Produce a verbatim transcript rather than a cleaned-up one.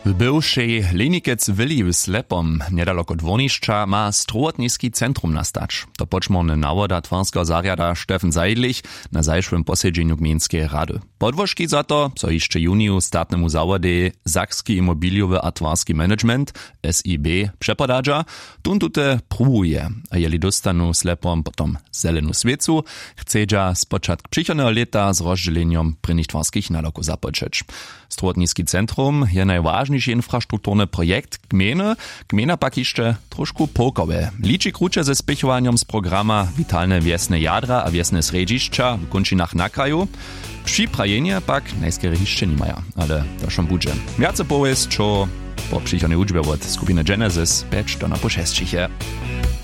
W bywszej Lenikec Willi w Slepom, niedaleko dwornišća, ma strowotniski centrum nastać. To počmorny nawoda twarskiego zariada Stefan Seidlich na zajszłym posiedzeniu gmiejskiej rady. Podwożki za to, co jeszcze juniju statnemu zawodzie Sakski Immobiliowy a Twarski Management, S I B, przepadadża, tuntute próbuje. A jeli dostanu Slepom potom zelenu sviecu, chcedza z początku przychodnego leta z rozdzieleniom prynych twarskich naloku započeć. Strowotniski centrum je najważniejszy infrastrukturny projekt gminy, gmina pak jeszcze troszkę pokowe. Liczy krótsze ze spychowaniem z programa Witalne wiesne jadra a wiesne središća w kończynach na kraju. Przyprajenie pak najskiery jeszcze nie mają, ale to schon budże. Wiace powiedz, co po przychodnej uczbie od skupiny Genesis becz do na poszestčiche.